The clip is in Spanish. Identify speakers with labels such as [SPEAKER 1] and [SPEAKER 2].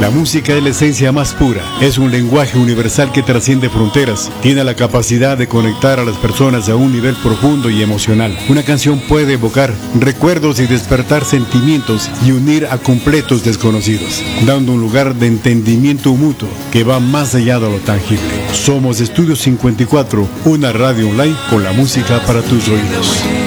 [SPEAKER 1] La música es la esencia más pura, es un lenguaje universal que trasciende fronteras, tiene la capacidad de conectar a las personas a un nivel profundo y emocional. Una canción puede evocar recuerdos y despertar sentimientos y unir a completos desconocidos, dando un lugar de entendimiento mutuo que va más allá de lo tangible. Somos Estudio 54, una radio online con la música para tus oídos.